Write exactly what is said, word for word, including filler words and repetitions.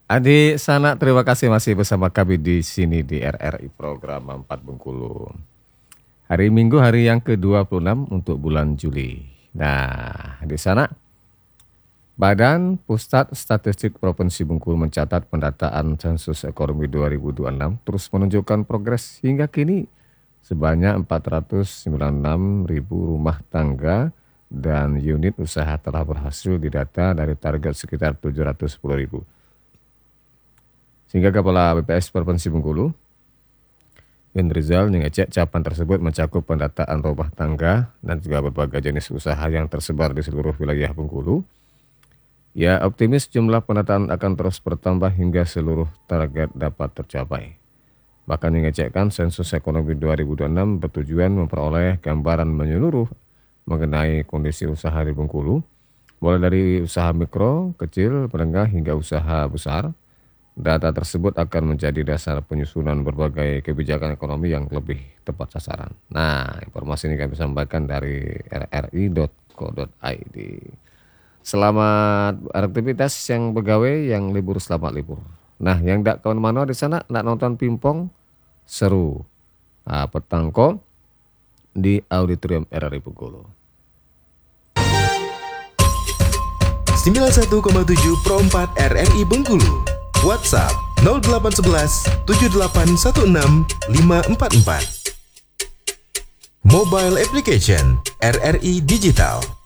Adik Sana, terima kasih masih bersama kami di sini di R R I Program empat Bengkulu. Hari Minggu, hari yang ke dua puluh enam untuk bulan Juli. Nah, di sana Badan Pusat Statistik Provinsi Bengkulu mencatat pendataan sensus ekonomi dua ribu dua puluh enam terus menunjukkan progres hingga kini sebanyak empat ratus sembilan puluh enam ribu rumah tangga dan unit usaha telah berhasil didata dari target sekitar tujuh ratus sepuluh ribu. Sehingga Kepala B P S Provinsi Bengkulu, Ben Rizal, mengecek capaian tersebut mencakup pendataan rumah tangga dan juga berbagai jenis usaha yang tersebar di seluruh wilayah Bengkulu. Ya, optimis jumlah pendataan akan terus bertambah hingga seluruh target dapat tercapai. Bahkan mengecekkan sensus ekonomi dua ribu dua puluh enam bertujuan memperoleh gambaran menyeluruh mengenai kondisi usaha di Bengkulu, mulai dari usaha mikro, kecil, menengah hingga usaha besar. Data tersebut akan menjadi dasar penyusunan berbagai kebijakan ekonomi yang lebih tepat sasaran. Nah, informasi ini kami sampaikan dari r r i dot co dot i d. Selamat aktivitas yang pegawai, yang libur selamat libur. Nah, yang tidak kawan mana di sana, nak nonton pingpong, seru. Nah, petangko di auditorium R R I Bengkulu. sembilan puluh satu koma tujuh Pro empat R R I Bengkulu. WhatsApp nol delapan satu satu tujuh delapan satu enam lima empat empat. Mobile application R R I Digital.